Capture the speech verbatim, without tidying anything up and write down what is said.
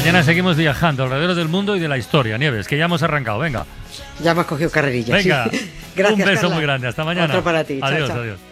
Mañana seguimos viajando alrededor del mundo y de la historia. Nieves, que ya hemos arrancado. Venga. Ya hemos cogido carrerilla. Venga. Sí. Gracias, un beso Carla. muy grande. Hasta mañana. Otro para ti. Adiós, chao, chao. adiós.